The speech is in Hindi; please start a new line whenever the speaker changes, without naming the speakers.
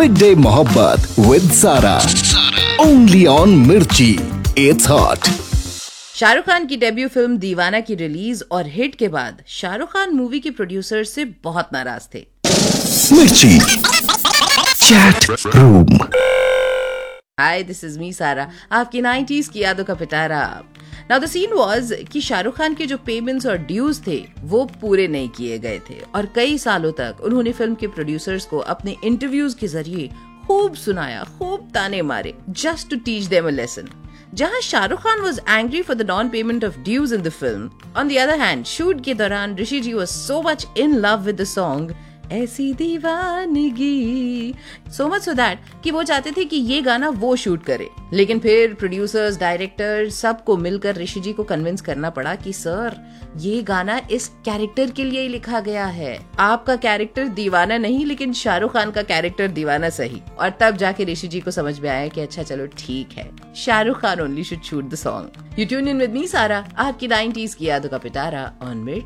Midday Mohabbat with Sara. Only on Mirchi. It's hot.
Shahrukh Khan की डेब्यू फिल्म दीवाना की रिलीज और हिट के बाद शाहरुख खान मूवी के प्रोड्यूसर से बहुत नाराज थे।
Mirchi. Chat Room.
Hi, this is me सारा, आपकी 90s की यादों का पिटारा। नाउ द सीन वाज कि शाहरुख खान के जो पेमेंट्स और ड्यूज थे वो पूरे नहीं किए गए थे और कई सालों तक उन्होंने फिल्म के प्रोड्यूसर्स को अपने इंटरव्यूज के जरिए खूब सुनाया, खूब ताने मारे, just to teach them a lesson. जहां Shahrukh Khan was angry for the non payment of dues in the film, on the other hand shoot के दौरान ऋषि जी was so much in love with the song ऐसी दीवानगी, सो मच सो दैट कि वो चाहते थे कि ये गाना वो शूट करे। लेकिन फिर प्रोड्यूसर्स, डायरेक्टर सबको मिलकर ऋषि जी को कन्विंस करना पड़ा कि सर, ये गाना इस कैरेक्टर के लिए ही लिखा गया है, आपका कैरेक्टर दीवाना नहीं लेकिन शाहरुख खान का कैरेक्टर दीवाना सही। और तब जाके ऋषि जी को समझ में आया कि अच्छा चलो ठीक है, Shahrukh Khan only should shoot the song. You tune in with me सारा, आपकी 90s की यादों का पिटारा ऑन मिर्च।